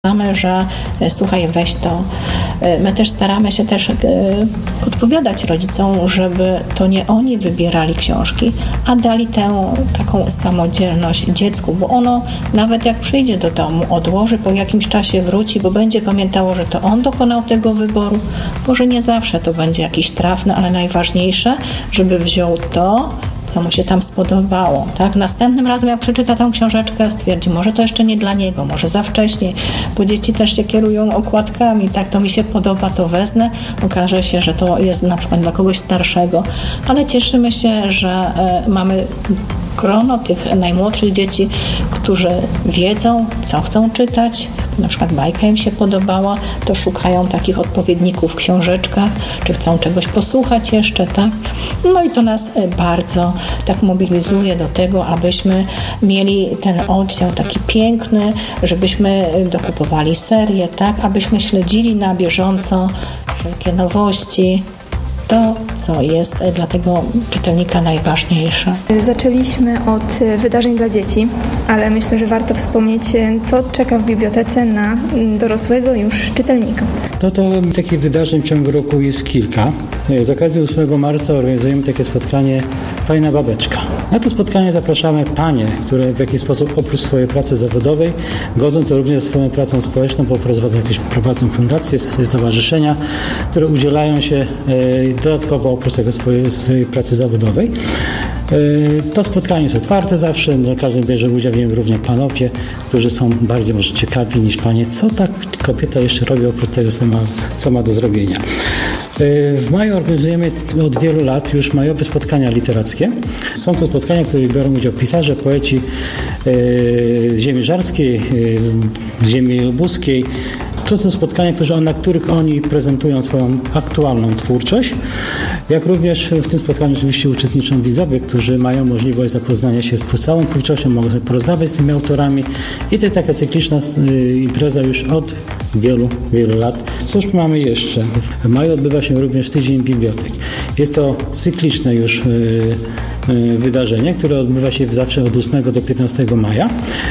Mamy, że słuchaj, weź to. My też staramy się podpowiadać rodzicom, żeby to nie oni wybierali książki, a dali tę taką samodzielność dziecku, bo ono nawet jak przyjdzie do domu, odłoży, po jakimś czasie wróci, bo będzie pamiętało, że to on dokonał tego wyboru. Może nie zawsze to będzie jakiś trafny, ale najważniejsze, żeby wziął to, co mu się tam spodobało. Tak? Następnym razem, jak przeczyta tę książeczkę, stwierdzi, może to jeszcze nie dla niego, może za wcześnie, bo dzieci też się kierują okładkami, tak, to mi się podoba, to wezmę, okaże się, że to jest na przykład dla kogoś starszego, ale cieszymy się, że mamy grono tych najmłodszych dzieci, którzy wiedzą, co chcą czytać, na przykład bajka im się podobała, to szukają takich odpowiedników w książeczkach, czy chcą czegoś posłuchać jeszcze, tak? No i to nas bardzo tak mobilizuje do tego, abyśmy mieli ten oddział taki piękny, żebyśmy dokupowali serię, tak? Abyśmy śledzili na bieżąco wszelkie nowości, to, co jest dla tego czytelnika najważniejsze. Zaczęliśmy od wydarzeń dla dzieci, ale myślę, że warto wspomnieć, co czeka w bibliotece na dorosłego już czytelnika. To takich wydarzeń w ciągu roku jest kilka. Z okazji 8 marca organizujemy takie spotkanie Fajna Babeczka. Na to spotkanie zapraszamy panie, które w jakiś sposób oprócz swojej pracy zawodowej godzą to również ze swoją pracą społeczną, bo prowadzą fundacje, stowarzyszenia, które udzielają się dodatkowo oprócz tego swojej pracy zawodowej. To spotkanie jest otwarte zawsze, każdy bierze udział w nim również panowie, którzy są bardziej może ciekawi niż panie, co ta kobieta jeszcze robi oprócz tego, co ma do zrobienia. W maju organizujemy od wielu lat już majowe spotkania literackie. Są to spotkania, w których biorą udział pisarze, poeci z ziemi żarskiej, z ziemi lubuskiej. To są spotkania, na których oni prezentują swoją aktualną twórczość, jak również w tym spotkaniu oczywiście uczestniczą widzowie, którzy mają możliwość zapoznania się z całą twórczością, mogą sobie porozmawiać z tymi autorami i to jest taka cykliczna impreza już od wielu, wielu lat. Cóż mamy jeszcze? W maju odbywa się również Tydzień Bibliotek. Jest to cykliczne już wydarzenie, które odbywa się zawsze od 8 do 15 maja.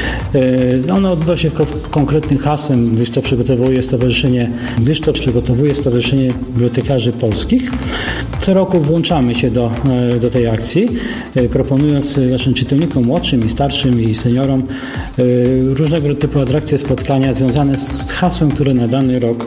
Ono odbywa się konkretnym hasłem, gdyż to przygotowuje Stowarzyszenie Bibliotekarzy Polskich. Co roku włączamy się do tej akcji, proponując naszym czytelnikom młodszym i starszym i seniorom różnego typu atrakcje, spotkania związane z hasłem, które na dany rok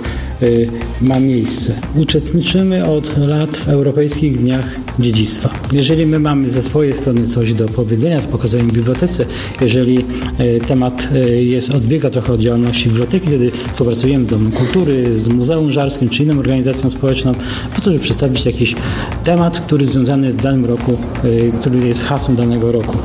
ma miejsce. Uczestniczymy od lat w Europejskich Dniach Dziedzictwa. Jeżeli my mamy ze swojej strony coś do powiedzenia, to pokazujemy w bibliotece. Jeżeli temat odbiega trochę od działalności biblioteki, wtedy współpracujemy z Domem Kultury, z Muzeum Żarskim czy inną organizacją społeczną, po to, żeby przedstawić jakiś temat, który związany w danym roku, który jest hasłem danego roku.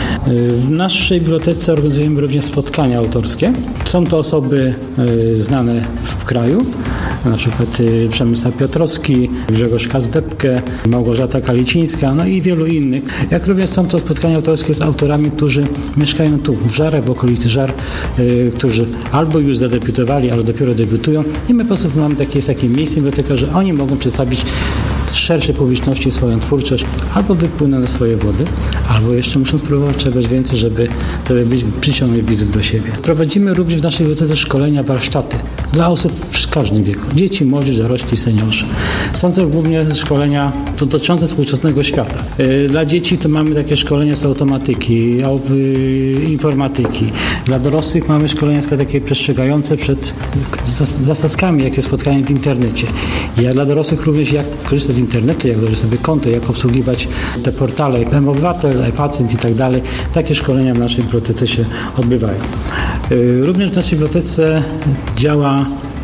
W naszej bibliotece organizujemy również spotkania autorskie. Są to osoby znane w kraju, na przykład Przemysław Piotrowski, Grzegorz Kazdebke, Małgorzata Kalicińska, no i wielu innych. Jak również są to spotkania autorskie z autorami, którzy mieszkają tu, w Żarach, w okolicy Żar, którzy albo już zadebiutowali, albo dopiero debiutują i my po prostu mamy takie miejsce biblioteka, że oni mogą przedstawić szerszej publiczności swoją twórczość, albo wypłynąć na swoje wody, albo jeszcze muszą spróbować czegoś więcej, żeby przyciągnąć widzów do siebie. Prowadzimy również w naszej bibliotece szkolenia, warsztaty dla osób w każdym wieku. Dzieci, młodzież, dorośli, seniorzy. Są to głównie szkolenia dotyczące współczesnego świata. Dla dzieci to mamy takie szkolenia z automatyki, informatyki. Dla dorosłych mamy szkolenia takie przestrzegające przed zasadzkami, jakie spotkają w internecie. Ja dla dorosłych również jak korzystać z internetu, jak założyć sobie konto, jak obsługiwać te portale, e-obywatel, e-pacjent i tak dalej. Takie szkolenia w naszej bibliotece się odbywają. Również w naszej bibliotece działa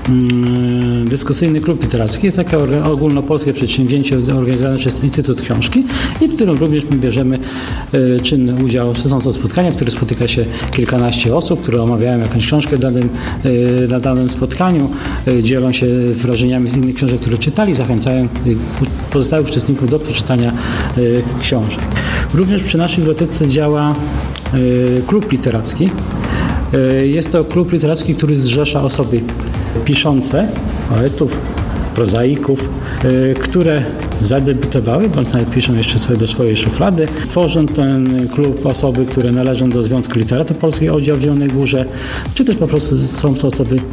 dyskusyjny klub literacki. Jest takie ogólnopolskie przedsięwzięcie organizowane przez Instytut Książki i w którym również my bierzemy czynny udział. Są to spotkania, w których spotyka się kilkanaście osób, które omawiają jakąś książkę na danym spotkaniu, dzielą się wrażeniami z innych książek, które czytali, zachęcają pozostałych uczestników do przeczytania książek. Również przy naszej bibliotece działa klub literacki. Jest to klub literacki, który zrzesza osoby piszące, poetów, prozaików, które zadebiutowały, bądź nawet piszą jeszcze sobie do swojej szuflady. Tworzą ten klub osoby, które należą do Związku Literatów Polskich Oddział w Zielonej Górze, czy też po prostu są to osoby